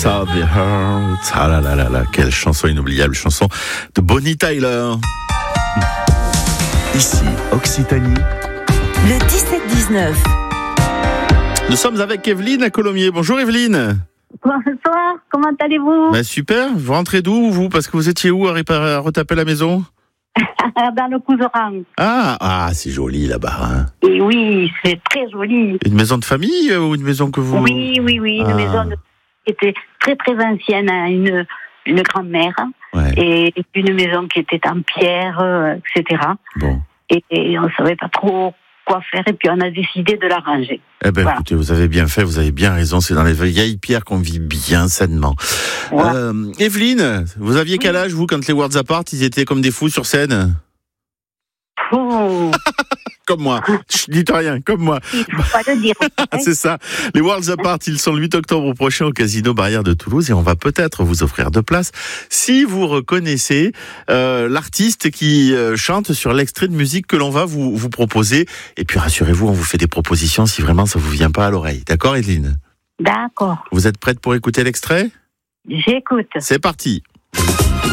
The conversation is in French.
of the Heart. Ah là là là là, quelle chanson inoubliable, chanson de Bonnie Tyler. Ici, Occitanie. Le 17-19. Nous sommes avec Evelyne à Colomiers. Bonjour Evelyne. Bonsoir, comment allez-vous? Super, vous rentrez d'où vous? Parce que vous étiez où à retaper la maison? Dans le Couserans. Ah, c'est joli là-bas. Hein. Et oui, c'est très joli. Une maison de famille ou une maison que vous... Oui, une maison qui était très très ancienne, hein, une grand-mère. Ouais. Et une maison qui était en pierre, etc. Bon. Et on ne savait pas trop quoi faire et puis on a décidé de la ranger. Eh ben, voilà. Écoutez, vous avez bien fait, vous avez bien raison, c'est dans les vieilles pierres qu'on vit bien sainement. Voilà. Evelyne, vous aviez quel âge, vous, quand les Worlds Apart, ils étaient comme des fous sur scène? Comme moi, dites rien, comme moi. Il faut pas le dire. C'est ça. Les Worlds Apart, ils sont le 8 octobre prochain au Casino Barrière de Toulouse et on va peut-être vous offrir 2 places si vous reconnaissez l'artiste qui chante sur l'extrait de musique que l'on va vous proposer. Et puis rassurez-vous, on vous fait des propositions si vraiment ça vous vient pas à l'oreille. D'accord, Evelyne? D'accord. Vous êtes prête pour écouter l'extrait? J'écoute. C'est parti.